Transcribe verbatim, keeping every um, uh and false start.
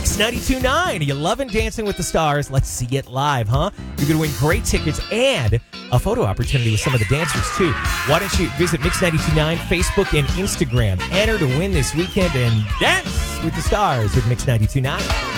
Mix ninety-two point nine. You loving Dancing with the Stars? Let's see it live, huh? You're going to win great tickets and a photo opportunity with some of the dancers, too. Why don't you visit Mix ninety-two point nine, Facebook, and Instagram. Enter to win this weekend and dance with the stars with Mix ninety-two point nine.